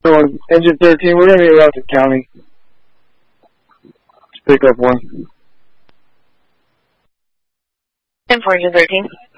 So engine 13, we're going to be out to county to pick up one. 10 for engine 13.